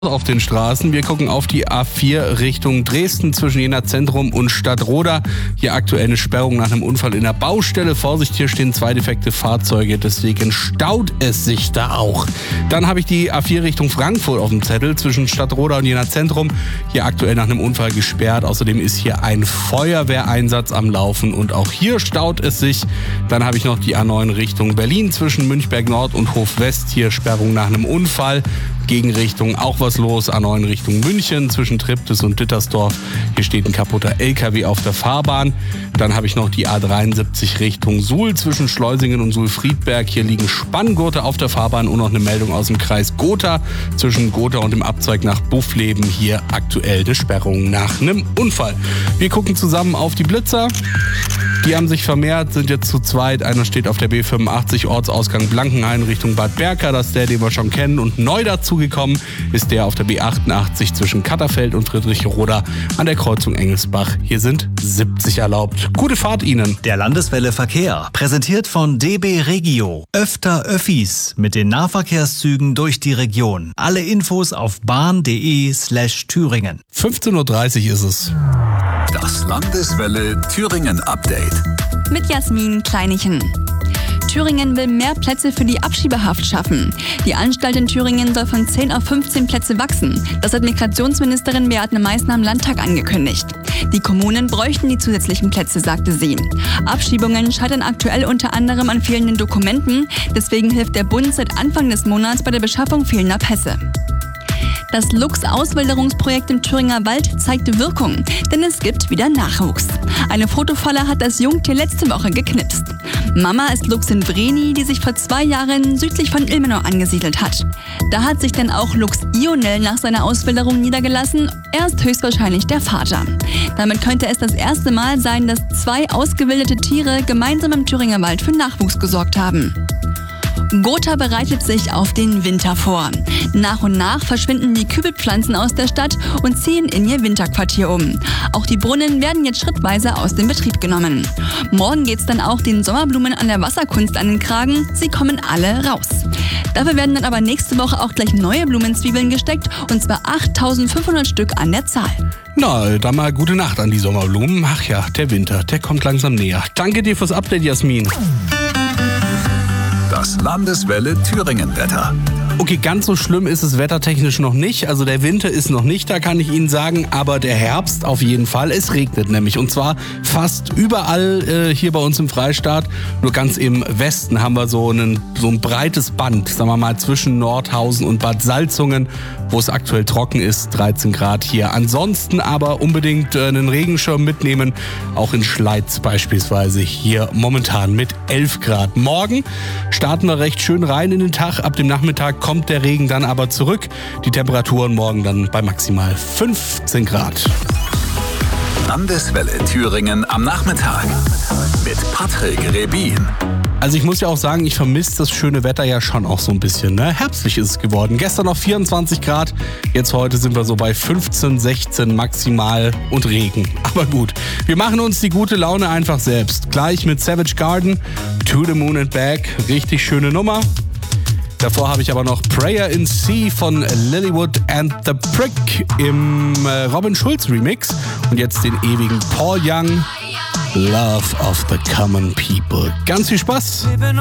auf den Straßen. Wir gucken auf die A4 Richtung Dresden zwischen Jena Zentrum und Stadtroda. Hier aktuell eine Sperrung nach einem Unfall in der Baustelle. Vorsicht, hier stehen 2 defekte Fahrzeuge, deswegen staut es sich da auch. Dann habe ich die A4 Richtung Frankfurt auf dem Zettel zwischen Stadtroda und Jena Zentrum. Hier aktuell nach einem Unfall gesperrt. Außerdem ist hier ein Feuerwehreinsatz am Laufen und auch hier staut es sich. Dann habe ich noch die A9 Richtung Berlin zwischen Münchberg Nord und Hof West. Hier Sperrung nach einem Unfall. Gegenrichtung auch was los, A9 Richtung München zwischen Triptis und Dittersdorf. Hier steht ein kaputter LKW auf der Fahrbahn. Dann habe ich noch die A73 Richtung Suhl zwischen Schleusingen und Suhl-Friedberg. Hier liegen Spanngurte auf der Fahrbahn und noch eine Meldung aus dem Kreis Gotha. Zwischen Gotha und dem Abzweig nach Buffleben hier aktuell eine Sperrung nach einem Unfall. Wir gucken zusammen auf die Blitzer. Die haben sich vermehrt, sind jetzt zu zweit. Einer steht auf der B85 Ortsausgang Blankenhain Richtung Bad Berka. Das ist der, den wir schon kennen. Und neu dazugekommen ist der auf der B88 zwischen Katterfeld und Friedrichroda an der Kreuzung Engelsbach. Hier sind 70 erlaubt. Gute Fahrt Ihnen. Der Landeswelle Verkehr, präsentiert von DB Regio. Öfter Öffis mit den Nahverkehrszügen durch die Region. Alle Infos auf bahn.de/Thüringen. 15:30 Uhr ist es. Das Landeswelle Thüringen Update. Mit Jasmin Kleinichen. Thüringen will mehr Plätze für die Abschiebehaft schaffen. Die Anstalt in Thüringen soll von 10 auf 15 Plätze wachsen. Das hat Migrationsministerin Beate Meißner am Landtag angekündigt. Die Kommunen bräuchten die zusätzlichen Plätze, sagte sie. Abschiebungen scheitern aktuell unter anderem an fehlenden Dokumenten. Deswegen hilft der Bund seit Anfang des Monats bei der Beschaffung fehlender Pässe. Das Luchs-Auswilderungsprojekt im Thüringer Wald zeigt Wirkung, denn es gibt wieder Nachwuchs. Eine Fotofalle hat das Jungtier letzte Woche geknipst. Mama ist Luchsin Vreni, die sich vor 2 Jahren südlich von Ilmenau angesiedelt hat. Da hat sich dann auch Luchs Ionel nach seiner Auswilderung niedergelassen. Er ist höchstwahrscheinlich der Vater. Damit könnte es das erste Mal sein, dass 2 ausgewilderte Tiere gemeinsam im Thüringer Wald für Nachwuchs gesorgt haben. Gotha bereitet sich auf den Winter vor. Nach und nach verschwinden die Kübelpflanzen aus der Stadt und ziehen in ihr Winterquartier um. Auch die Brunnen werden jetzt schrittweise aus dem Betrieb genommen. Morgen geht's dann auch den Sommerblumen an der Wasserkunst an den Kragen. Sie kommen alle raus. Dafür werden dann aber nächste Woche auch gleich neue Blumenzwiebeln gesteckt, und zwar 8.500 Stück an der Zahl. Na, dann mal gute Nacht an die Sommerblumen. Ach ja, der Winter, der kommt langsam näher. Danke dir fürs Update, Jasmin. Das Landeswelle Thüringen Wetter. Okay, ganz so schlimm ist es wettertechnisch noch nicht. Also der Winter ist noch nicht da, kann ich Ihnen sagen, aber der Herbst auf jeden Fall. Es regnet nämlich, und zwar fast überall hier bei uns im Freistaat. Nur ganz im Westen haben wir so ein breites Band, sagen wir mal zwischen Nordhausen und Bad Salzungen, wo es aktuell trocken ist, 13 Grad hier. Ansonsten aber unbedingt einen Regenschirm mitnehmen, auch in Schleiz beispielsweise hier momentan mit 11 Grad. Morgen starten wir recht schön rein in den Tag. Ab dem Nachmittag kommt der Regen dann aber zurück. Die Temperaturen morgen dann bei maximal 15 Grad. Landeswelle Thüringen am Nachmittag mit Patrick Rebin. Also ich muss ja auch sagen, ich vermisse das schöne Wetter ja schon auch so ein bisschen. Ne? Herbstlich ist es geworden. Gestern noch 24 Grad, jetzt heute sind wir so bei 15, 16 maximal und Regen. Aber gut, wir machen uns die gute Laune einfach selbst. Gleich mit Savage Garden, To the Moon and Back, richtig schöne Nummer. Davor habe ich aber noch Prayer in Sea von Lilywood and the Prick im Robin Schulz Remix. Und jetzt den ewigen Paul Young, Love of the Common People. Ganz viel Spaß!